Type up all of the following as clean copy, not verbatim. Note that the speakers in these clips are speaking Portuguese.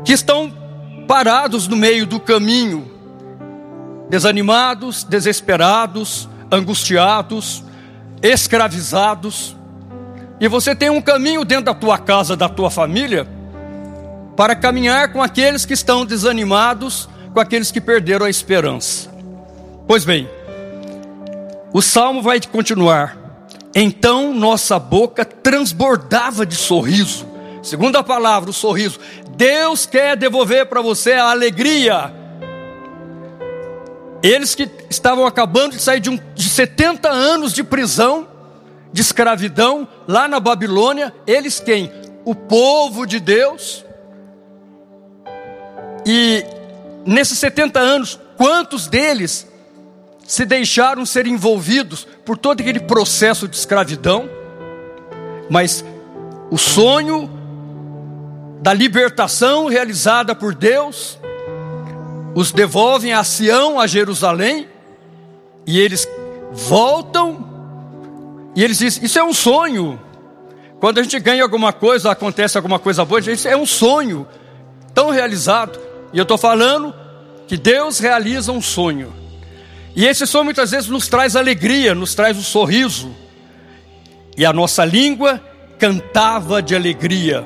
que estão parados no meio do caminho, desanimados, desesperados, angustiados, escravizados. E você tem um caminho dentro da tua casa, da tua família, para caminhar com aqueles que estão desanimados, com aqueles que perderam a esperança. Pois bem, o salmo vai continuar. Então nossa boca transbordava de sorriso. Segunda palavra, o sorriso. Deus quer devolver para você a alegria. Eles que estavam acabando de sair de 70 anos de prisão, de escravidão, lá na Babilônia. Eles quem? O povo de Deus. E nesses 70 anos, quantos deles se deixaram ser envolvidos por todo aquele processo de escravidão? Mas o sonho da libertação realizada por Deus os devolvem a Sião, a Jerusalém, e eles voltam, e eles dizem, isso é um sonho. Quando a gente ganha alguma coisa, acontece alguma coisa boa, a gente diz, isso é um sonho tão realizado. E eu estou falando que Deus realiza um sonho, e esse sonho muitas vezes nos traz alegria, nos traz um sorriso, e a nossa língua cantava de alegria.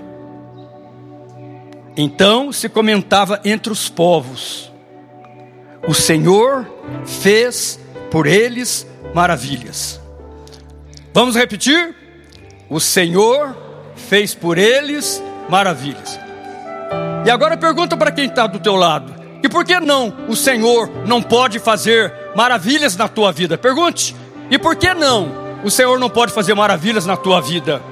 Então se comentava entre os povos, o Senhor fez por eles maravilhas. Vamos repetir? O Senhor fez por eles maravilhas. E agora pergunta para quem está do teu lado: e por que não o Senhor não pode fazer maravilhas na tua vida? Pergunte: e por que não o Senhor não pode fazer maravilhas na tua vida?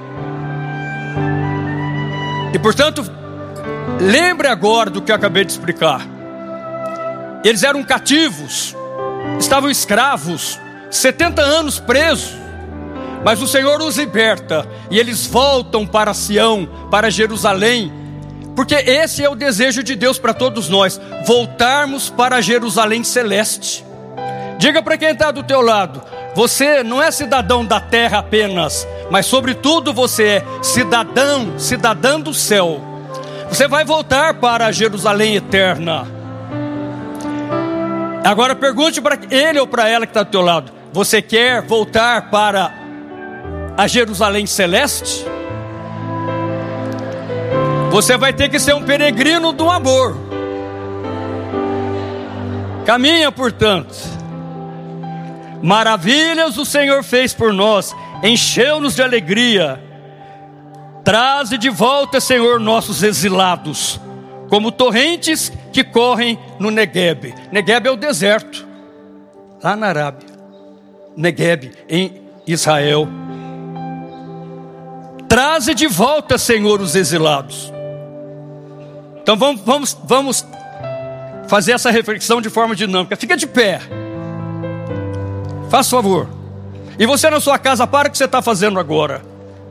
E portanto, lembre agora do que eu acabei de explicar. Eles eram cativos, estavam escravos, 70 anos presos, mas o Senhor os liberta, e eles voltam para Sião, para Jerusalém, porque esse é o desejo de Deus para todos nós, voltarmos para Jerusalém celeste. Diga para quem está do teu lado: você não é cidadão da terra apenas, mas sobretudo você é cidadã do céu. Você vai voltar para a Jerusalém eterna. Agora pergunte para ele ou para ela que está do teu lado: você quer voltar para a Jerusalém celeste? Você vai ter que ser um peregrino do amor. Caminha, portanto. Maravilhas o Senhor fez por nós, encheu-nos de alegria. Traze de volta, Senhor, nossos exilados, como torrentes que correm no Negueb. Negueb é o deserto, lá na Arábia. Negueb, em Israel. Traze de volta, Senhor, os exilados. Então vamos fazer essa reflexão de forma dinâmica. Fica de pé. Faça favor. E você na sua casa, para o que você está fazendo agora.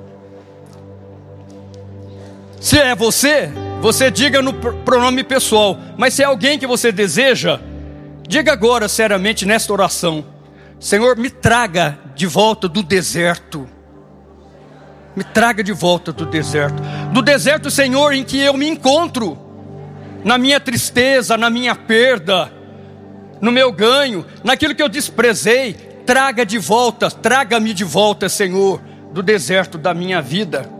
Se é você diga no pronome pessoal. Mas se é alguém que você deseja, diga agora seriamente nesta oração: Senhor, me traga de volta do deserto. Me traga de volta do deserto. Do deserto, Senhor, em que eu me encontro, na minha tristeza, na minha perda, no meu ganho, naquilo que eu desprezei. Traga de volta, traga-me de volta, Senhor, do deserto da minha vida.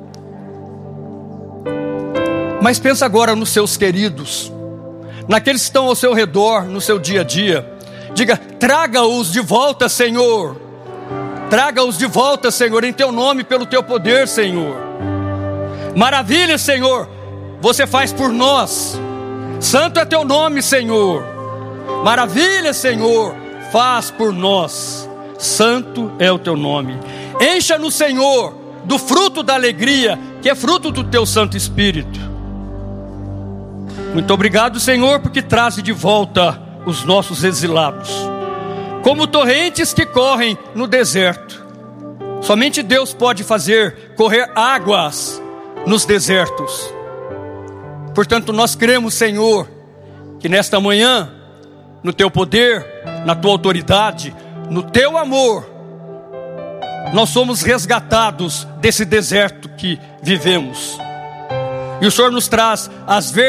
Mas pensa agora nos seus queridos, naqueles que estão ao seu redor, no seu dia a dia. Diga: traga-os de volta, Senhor. Traga-os de volta, Senhor, em teu nome, pelo teu poder, Senhor. Maravilha, Senhor, você faz por nós. Santo é teu nome, Senhor. Maravilha, Senhor, faz por nós. Santo é o teu nome. Encha-nos, Senhor, do fruto da alegria, que é fruto do teu Santo Espírito. Muito obrigado, Senhor, porque traz de volta os nossos exilados, como torrentes que correm no deserto. Somente Deus pode fazer correr águas nos desertos. Portanto, nós cremos, Senhor, que nesta manhã, no teu poder, na tua autoridade, no teu amor, nós somos resgatados desse deserto que vivemos. E o Senhor nos traz as